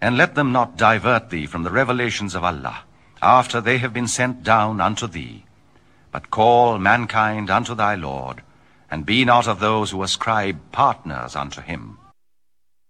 And let them not divert thee from the revelations of Allah, after they have been sent down unto thee. But call mankind unto thy Lord, and be not of those who ascribe partners unto him.